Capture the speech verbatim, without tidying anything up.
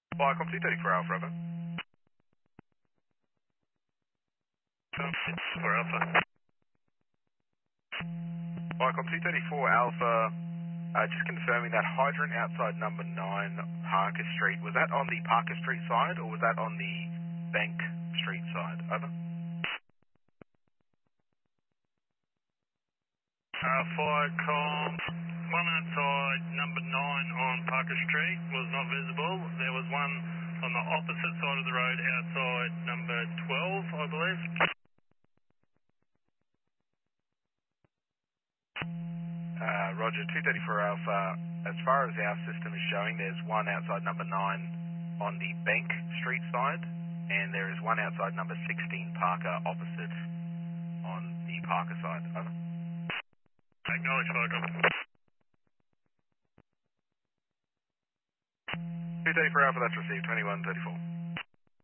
Viacom two thirty-four Alpha, over. For Alpha. Viacom two thirty-four Alpha, uh, just confirming that hydrant outside number nine Parker Street, was that on the Parker Street side or was that on the Bank Street side? Over. Uh, Viacom, one outside number nine on Parker Street was not visible. There was one on the opposite side of the road outside number twelve, I believe. Uh, Roger, two thirty-four Alpha, as far as our system is showing, there's one outside number nine on the Bank Street side, and there is one outside number sixteen Parker opposite on the Parker side. Over. Acknowledge Viacom. two thirty-four Alpha, that's received, twenty-one thirty-four.